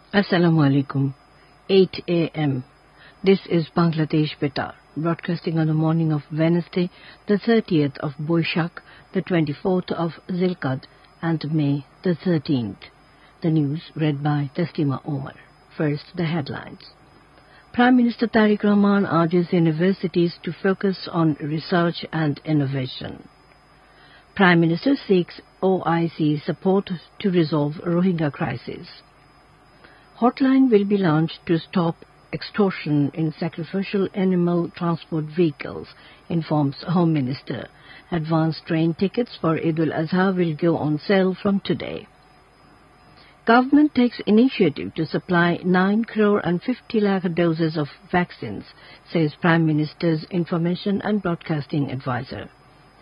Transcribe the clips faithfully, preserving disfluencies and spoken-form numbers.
Assalamu alaikum. eight a m This is Bangladesh Betar, broadcasting on the morning of Wednesday, the thirtieth of Boishak, the twenty-fourth of Zilqad, and May the thirteenth. The news read by Taslima Omar. First, the headlines. Prime Minister Tariq Rahman urges universities to focus on research and innovation. Prime Minister seeks O I C support to resolve Rohingya crisis. Hotline will be launched to stop extortion in sacrificial animal transport vehicles, informs Home Minister. Advance train tickets for Eid al-Adha will go on sale from today. Government takes initiative to supply nine crore and fifty lakh doses of vaccines, says Prime Minister's Information and Broadcasting Advisor.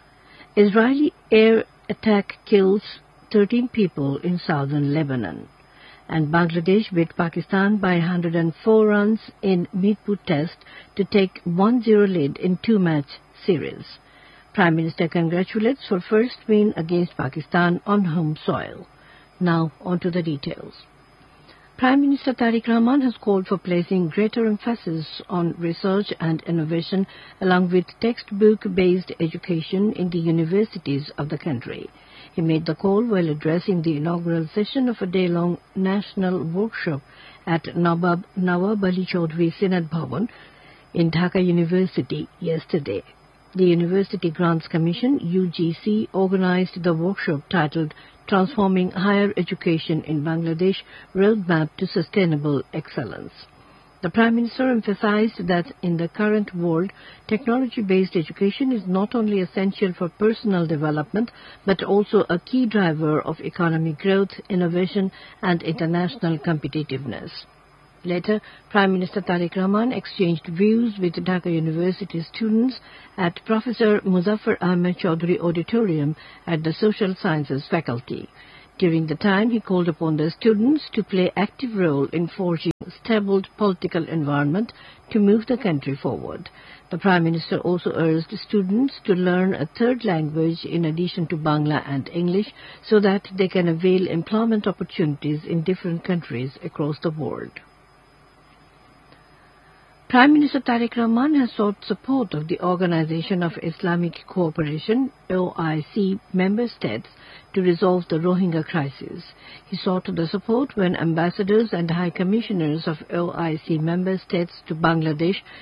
Israeli air attack kills thirteen people in southern Lebanon. And Bangladesh beat Pakistan by one hundred four runs in Meetput Test to take one zero lead in two-match series. Prime Minister congratulates for first win against Pakistan on home soil. Now on to the details. Prime Minister Tariq Rahman has called for placing greater emphasis on research and innovation along with textbook-based education in the universities of the country. He made the call while addressing the inaugural session of a day-long national workshop at Nawab, Nawab Ali Chaudhry Senat Bhavan in Dhaka University yesterday. The University Grants Commission, U G C, organized the workshop titled Transforming Higher Education in Bangladesh, Roadmap to Sustainable Excellence. The Prime Minister emphasized that in the current world, technology-based education is not only essential for personal development, but also a key driver of economic growth, innovation, and international competitiveness. Later, Prime Minister Tariq Rahman exchanged views with Dhaka University students at Professor Muzaffar Ahmed Chaudhry Auditorium at the Social Sciences faculty. During the time, he called upon the students to play active role in forging a stable political environment to move the country forward. The Prime Minister also urged students to learn a third language in addition to Bangla and English so that they can avail employment opportunities in different countries across the world. Prime Minister Tariq Rahman has sought support of the Organization of Islamic Cooperation, O I C, member states to resolve the Rohingya crisis. He sought the support when ambassadors and high commissioners of O I C member states to Bangladesh